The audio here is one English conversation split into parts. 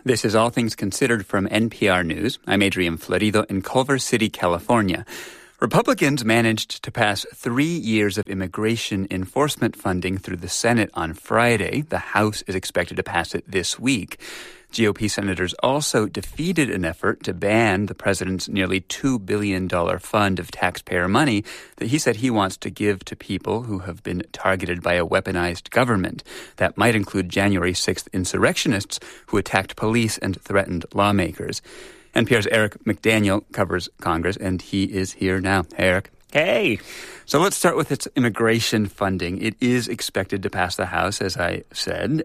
This is All Things Considered from NPR News. I'm Adrian Florido in Culver City, California. Republicans managed to pass 3 years of immigration enforcement funding through the Senate on Friday. The House is expected to pass it this week. GOP senators also defeated an effort to ban the president's nearly $2 billion fund of taxpayer money that he said he wants to give to people who have been targeted by a weaponized government. That might include January 6th insurrectionists who attacked police and threatened lawmakers. NPR's Eric McDaniel covers Congress, and he is here now. Hey, Eric. Hey. So let's start with its immigration funding. It is expected to pass the House, as I said.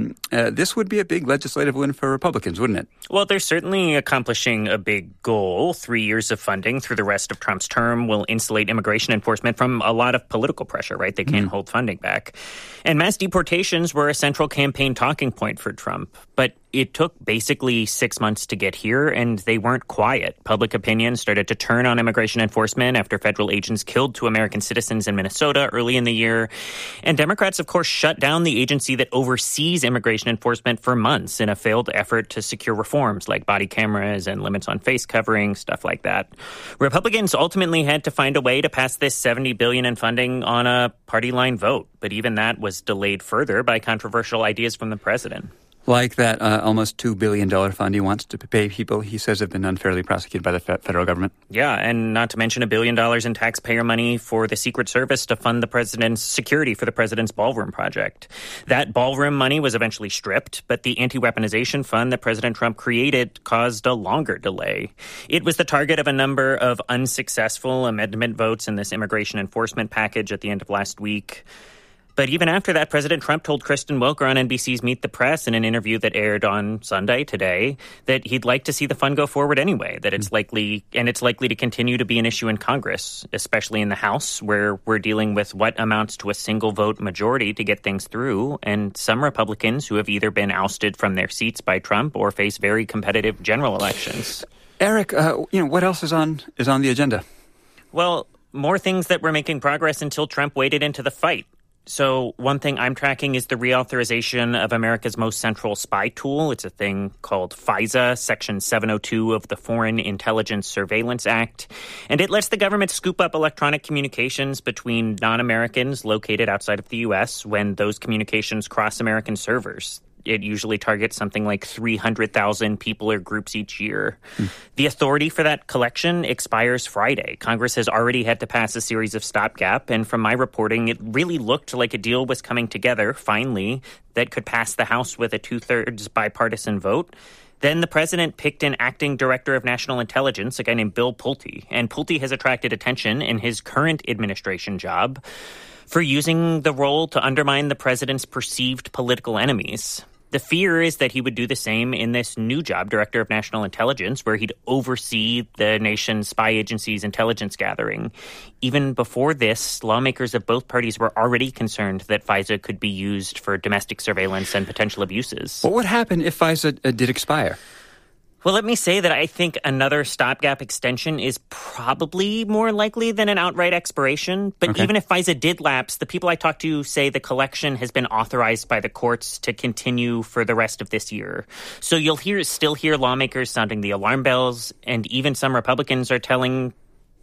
This would be a big legislative win for Republicans, wouldn't it? Well, they're certainly accomplishing a big goal. 3 years of funding through the rest of Trump's term will insulate immigration enforcement from a lot of political pressure, right? They can't hold funding back. And mass deportations were a central campaign talking point for Trump. But it took basically 6 months to get here, and they weren't quiet. Public opinion started to turn on immigration enforcement after federal agents killed 2 American citizens in Minnesota early in the year. And Democrats, of course, shut down the agency that oversees immigration enforcement for months in a failed effort to secure reforms like body cameras and limits on face covering, stuff like that. Republicans ultimately had to find a way to pass this $70 billion in funding on a party line vote, but even that was delayed further by controversial ideas from the president. Like that almost $2 billion fund he wants to pay people he says have been unfairly prosecuted by the federal government. Yeah, and not to mention $1 billion in taxpayer money for the Secret Service to fund the president's security for the president's ballroom project. That ballroom money was eventually stripped, but the anti-weaponization fund that President Trump created caused a longer delay. It was the target of a number of unsuccessful amendment votes in this immigration enforcement package at the end of last week. But even after that, President Trump told Kristen Welker on NBC's Meet the Press in an interview that aired on Sunday today that he'd like to see the fund go forward anyway, that it's likely to continue to be an issue in Congress, especially in the House, where we're dealing with what amounts to a single vote majority to get things through, and some Republicans who have either been ousted from their seats by Trump or face very competitive general elections. Eric, what else is on the agenda? Well, more things that were making progress until Trump waded into the fight. So one thing I'm tracking is the reauthorization of America's most central spy tool. It's a thing called FISA, Section 702 of the Foreign Intelligence Surveillance Act. And it lets the government scoop up electronic communications between non-Americans located outside of the U.S. when those communications cross American servers. It usually targets something like 300,000 people or groups each year. The authority for that collection expires Friday. Congress has already had to pass a series of stopgap, and from my reporting, it really looked like a deal was coming together, finally, that could pass the House with a 2/3 bipartisan vote. Then the president picked an acting director of national intelligence, a guy named Bill Pulte, and Pulte has attracted attention in his current administration job for using the role to undermine the president's perceived political enemies. The fear is that he would do the same in this new job, Director of National Intelligence, where he'd oversee the nation's spy agency's intelligence gathering. Even before this, lawmakers of both parties were already concerned that FISA could be used for domestic surveillance and potential abuses. What would happen if FISA did expire? Well, let me say that I think another stopgap extension is probably more likely than an outright expiration. But even if FISA did lapse, the people I talked to say the collection has been authorized by the courts to continue for the rest of this year. So you'll still hear lawmakers sounding the alarm bells, and even some Republicans are telling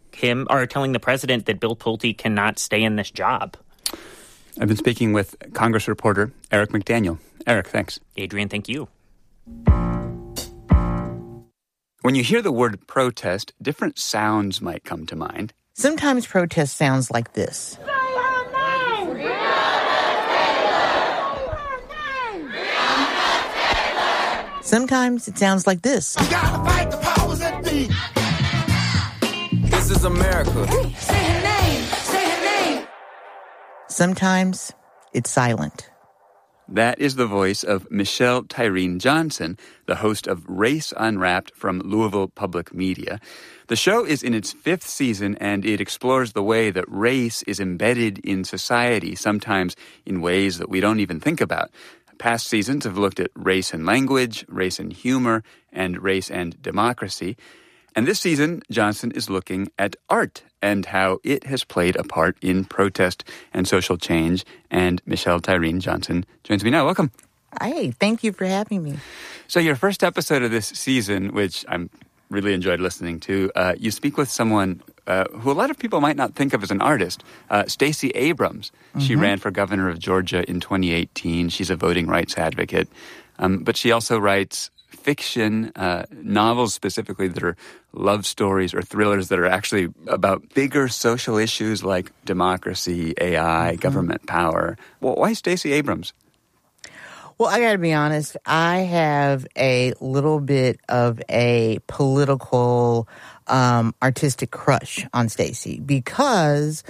the president that Bill Pulte cannot stay in this job. I've been speaking with Congress reporter Eric McDaniel. Eric, thanks. Adrian, thank you. When you hear the word protest, different sounds might come to mind. Sometimes protest sounds like this. Sometimes it sounds like this. We gotta fight the powers that be. This is America. Say her name. Say her name. Sometimes it's silent. That is the voice of Michelle Tyreen Johnson, the host of Race Unwrapped from Louisville Public Media. The show is in its 5th season, and it explores the way that race is embedded in society, sometimes in ways that we don't even think about. Past seasons have looked at race and language, race and humor, and race and democracy. And this season, Johnson is looking at art and how it has played a part in protest and social change. And Michelle Tyreen Johnson joins me now. Welcome. Hey, thank you for having me. So your first episode of this season, which I'm really enjoyed listening to, you speak with someone who a lot of people might not think of as an artist, Stacey Abrams. She ran for governor of Georgia in 2018. She's a voting rights advocate. But she also writes fiction, novels specifically that are love stories or thrillers that are actually about bigger social issues like democracy, AI, government power. Well, why Stacey Abrams? Well, I got to be honest. I have a little bit of a political, artistic crush on Stacey because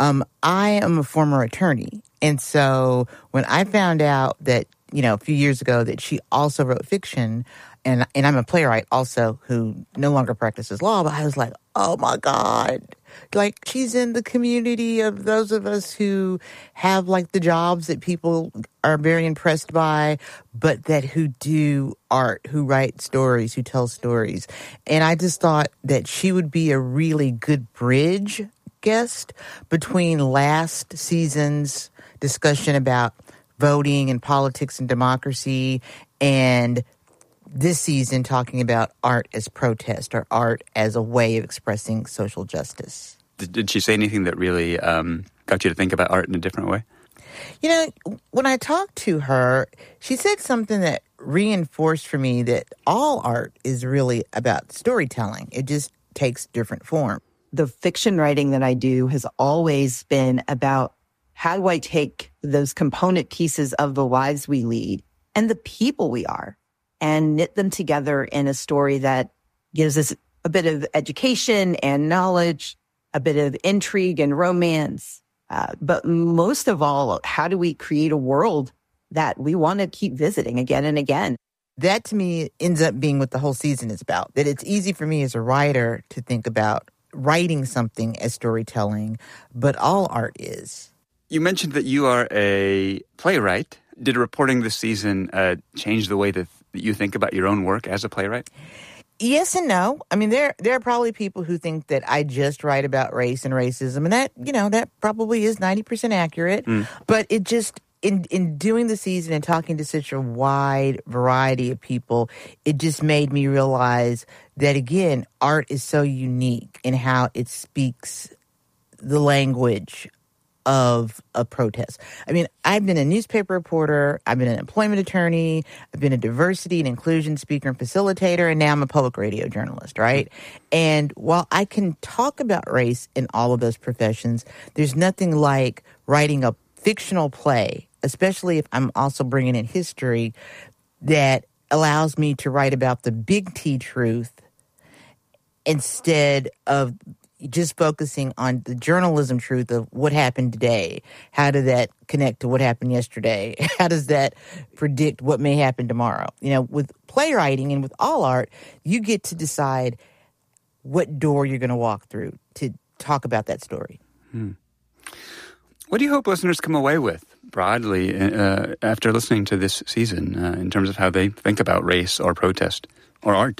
I am a former attorney. And so when I found out that, a few years ago that she also wrote fiction, and I'm a playwright also who no longer practices law, but I was like, oh my God. Like, she's in the community of those of us who have like the jobs that people are very impressed by, but that who do art, who write stories, who tell stories. And I just thought that she would be a really good bridge guest between last season's discussion about voting and politics and democracy and this season talking about art as protest or art as a way of expressing social justice. Did she say anything that really got you to think about art in a different way? When I talked to her, she said something that reinforced for me that all art is really about storytelling. It just takes different form. The fiction writing that I do has always been about how do I take those component pieces of the lives we lead and the people we are and knit them together in a story that gives us a bit of education and knowledge, a bit of intrigue and romance. But most of all, how do we create a world that we want to keep visiting again and again? That to me ends up being what the whole season is about. That it's easy for me as a writer to think about writing something as storytelling, but all art is. You mentioned that you are a playwright. Did reporting this season change the way that you think about your own work as a playwright? Yes and no. I mean, there are probably people who think that I just write about race and racism, and that probably is 90% accurate. But it just, in doing the season and talking to such a wide variety of people, it just made me realize that, again, art is so unique in how it speaks the language of a protest. I mean, I've been a newspaper reporter, I've been an employment attorney, I've been a diversity and inclusion speaker and facilitator, and now I'm a public radio journalist, right? And while I can talk about race in all of those professions, there's nothing like writing a fictional play, especially if I'm also bringing in history, that allows me to write about the big T truth instead of just focusing on the journalism truth of what happened today. How did that connect to what happened yesterday? How does that predict what may happen tomorrow? With playwriting and with all art, you get to decide what door you're going to walk through to talk about that story. What do you hope listeners come away with broadly after listening to this season in terms of how they think about race or protest or art?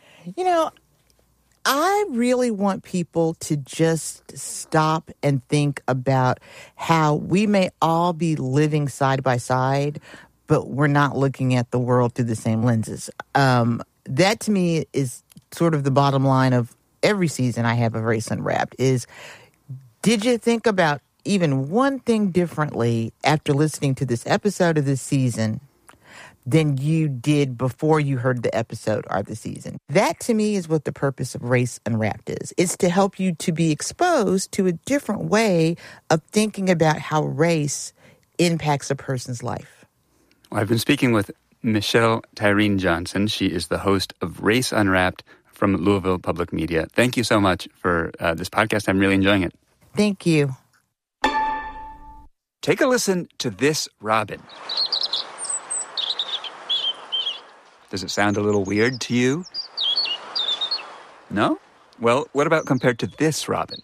I really want people to just stop and think about how we may all be living side by side, but we're not looking at the world through the same lenses. That to me is sort of the bottom line of every season I have of Race Unwrapped is, did you think about even one thing differently after listening to this episode of this season than you did before you heard the episode or the season? That, to me, is what the purpose of Race Unwrapped is. It's to help you to be exposed to a different way of thinking about how race impacts a person's life. Well, I've been speaking with Michelle Tyreen Johnson. She is the host of Race Unwrapped from Louisville Public Media. Thank you so much for this podcast. I'm really enjoying it. Thank you. Take a listen to this robin. Does it sound a little weird to you? No? Well, what about compared to this robin?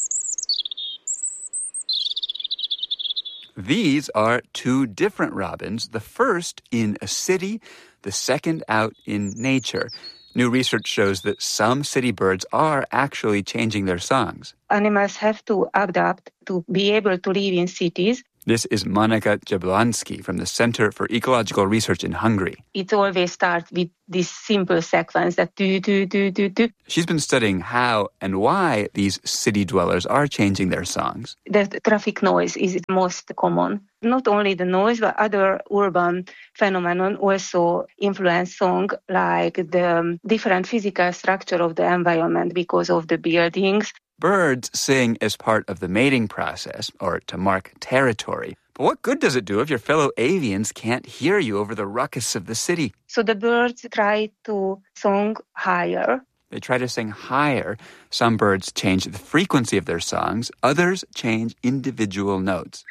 These are two different robins, the first in a city, the second out in nature. New research shows that some city birds are actually changing their songs. Animals have to adapt to be able to live in cities. This is Monika Jablonski from the Center for Ecological Research in Hungary. It always starts with this simple sequence that do, do, do, do, do. She's been studying how and why these city dwellers are changing their songs. The traffic noise is most common. Not only the noise, but other urban phenomenon also influence song, like the different physical structure of the environment because of the buildings. Birds sing as part of the mating process, or to mark territory. But what good does it do if your fellow avians can't hear you over the ruckus of the city? So the birds try to sing higher. They try to sing higher. Some birds change the frequency of their songs. Others change individual notes.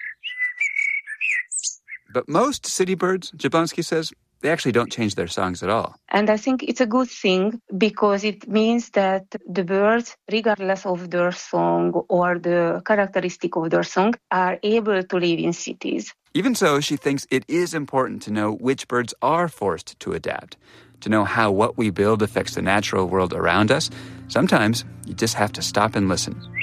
But most city birds, Jablonski says, they actually don't change their songs at all. And I think it's a good thing because it means that the birds, regardless of their song or the characteristic of their song, are able to live in cities. Even so, she thinks it is important to know which birds are forced to adapt. To know how what we build affects the natural world around us, sometimes you just have to stop and listen.